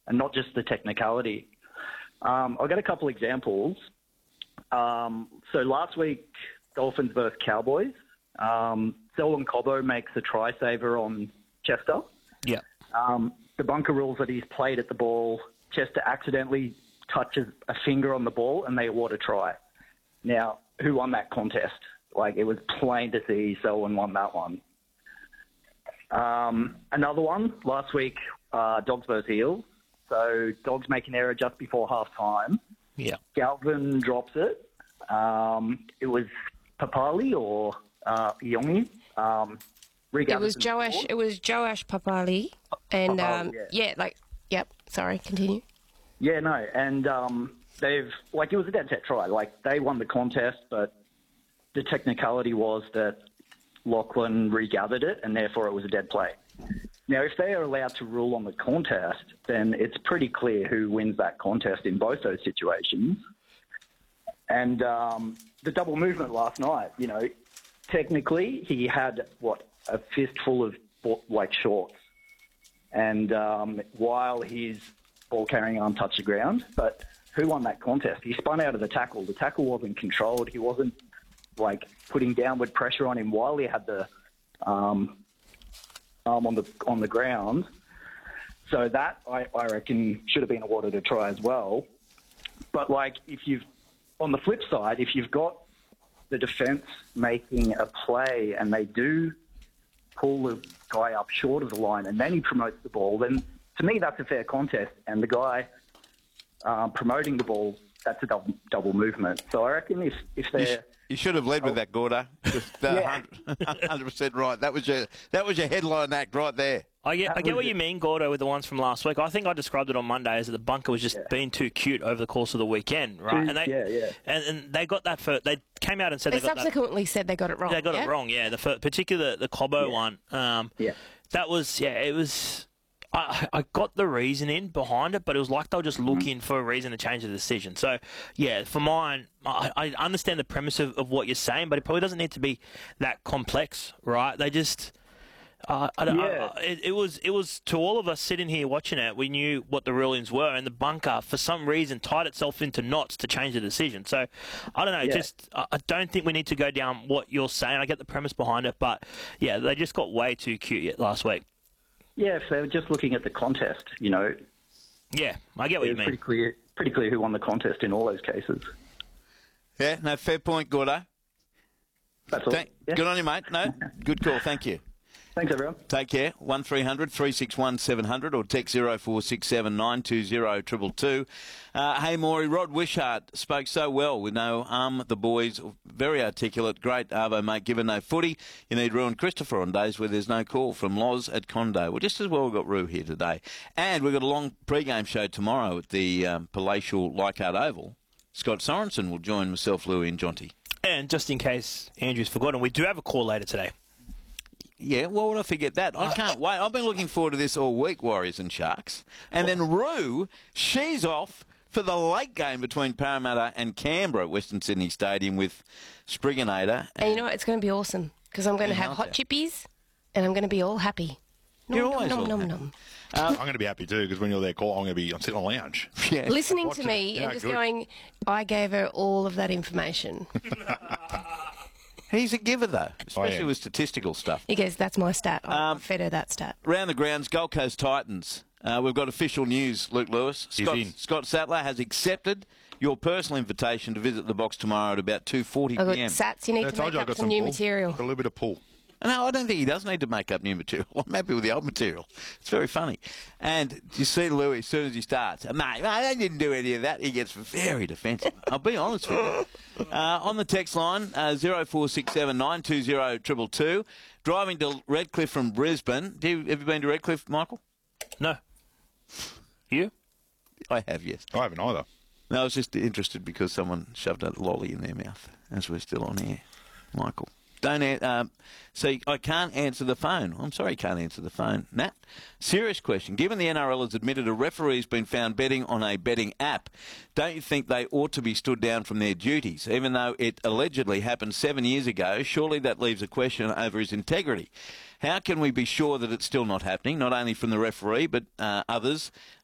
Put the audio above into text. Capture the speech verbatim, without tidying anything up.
and not just the technicality. Um, I've got a couple examples. Um, so last week, Dolphins versus Cowboys. Um, Selwyn Cobbo makes a try saver on Chester. Yeah. Um, the bunker rules that he's played at the ball, Chester accidentally touches a finger on the ball and they award a try. Now, who won that contest? Like, it was plain to see Selwyn won that one. Um, another one, last week, uh, Dogs versus Eels. So Dogs make an error just before half-time. Yeah. Galvin drops it. Um, it was Papali or uh, Iongi. Um, It was Joash. It was Joash Papali, and Papali, um, yeah. yeah, like, yep. Sorry, continue. Yeah, no, and um, they've like it was a dead set try. Like they won the contest, but the technicality was that Lachlan regathered it, and therefore it was a dead play. Now, if they are allowed to rule on the contest, then it's pretty clear who wins that contest in both those situations. And um, the double movement last night, you know, technically he had what a fistful of like shorts, and um, while his ball carrying arm touched the ground, but who won that contest? He spun out of the tackle. The tackle wasn't controlled. He wasn't like putting downward pressure on him while he had the um, arm on the on the ground. So that I, I reckon should have been awarded a try as well. But like if you've on the flip side, if you've got the defence making a play and they do pull the guy up short of the line and then he promotes the ball, then to me that's a fair contest. And the guy uh, promoting the ball, that's a double, double movement. So I reckon if, if they're... You, sh- you should have led with that, Gordo. Just uh, Yeah. one hundred percent right. That was your that was your headline act right there. I get, I get was what it. you mean, Gordo, with the ones from last week. I think I described it on Monday as that the bunker was just Yeah. being too cute over the course of the weekend, right? Too- and they, yeah, yeah. And, and they got that for. They came out and said They they, got that. subsequently said they got it wrong. They got yeah? it wrong, yeah. The fir- particularly the, the Cobbo Yeah. one. Um, Yeah. That was, yeah, it was. I, I got the reasoning behind it, but it was like they were just looking for a reason to change the decision. So, yeah, for mine, I, I understand the premise of, of what you're saying, but it probably doesn't need to be that complex, right? They just. Uh, I, don't- Yeah. I, it, it was it was to all of us sitting here watching it. We knew what the rulings were, and the bunker for some reason tied itself into knots to change the decision. So I don't know. Yeah. Just I I don't think we need to go down what you're saying. I get the premise behind it, but yeah, they just got way too cute yet last week. Yeah, if they were just looking at the contest, you know, Yeah, I get what it you was mean. pretty clear, pretty clear who won the contest in all those cases. Yeah, no, fair point, Gordo. That's all. Thank, Yeah. Good on you, mate. No, good call. Thank you. Thanks, everyone. Take care. one three hundred three six one seven hundred or text zero four six seven nine two zero two two two. Uh, hey, Maury, Rod Wishart spoke so well with no arm. The boys, very articulate, great Arvo, mate. Given no footy, you need Rue and Christopher on days where there's no call from Loz at Condo. Well, just as well we've got Rue here today. And we've got a long pre-game show tomorrow at the um, palatial Leichhardt Oval. Scott Sorensen will join myself, Louie and Jonty. And just in case Andrew's forgotten, we do have a call later today. Yeah, why would I forget that? I can't wait. I've been looking forward to this all week, Warriors and Sharks. And then Rue, she's off for the late game between Parramatta and Canberra at Western Sydney Stadium with Sprigginator. And you know what? It's going to be awesome because I'm going to Yeah, have aren't hot you? chippies and I'm going to be all happy. Nom, You're nom, always nom, all nom, happy. nom. I'm going to be happy too because when you're there, call, I'm going to be I'm sitting on the lounge. Yeah. Listening to Watching me it. Yeah, and just good. going, I gave her all of that information. He's a giver, though, especially am. with statistical stuff. He goes, that's my stat. I Um, fed her that stat. Round the grounds, Gold Coast Titans. Uh, we've got official news, Luke Lewis. He's Scott, in. Scott Sattler has accepted your personal invitation to visit the box tomorrow at about two forty I got p m. Sats, you need I to told make you I up got some some new pull. material. Got a little bit of pull. No, I don't think he does need to make up new material. I'm happy with the old material. It's very funny. And you see Louis, as soon as he starts, mate, mate, I didn't do any of that. He gets very defensive. I'll be honest with you. Uh, on the text line, uh, zero four six seven nine two zero two two two. Driving to Redcliffe from Brisbane. Do you, have you been to Redcliffe, Michael? No. You? I have, yes. I haven't either. No, I was just interested because someone shoved a lolly in their mouth as we're still on air. Michael. Don't an- um, see, I can't answer the phone. I'm sorry, you can't answer the phone. Nat, serious question. Given the N R L has admitted a referee's been found betting on a betting app, don't you think they ought to be stood down from their duties? Even though it allegedly happened seven years ago, surely that leaves a question over his integrity. How can we be sure that it's still not happening, not only from the referee but uh, others